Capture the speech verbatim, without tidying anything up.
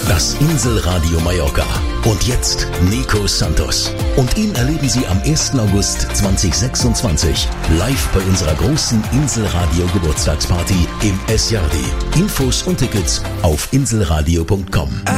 Das Inselradio Mallorca. Und jetzt Nico Santos. Und ihn erleben Sie am ersten August zweitausendsechsundzwanzig live bei unserer großen Inselradio Geburtstagsparty im Es Jardi. Infos und Tickets auf inselradio punkt com.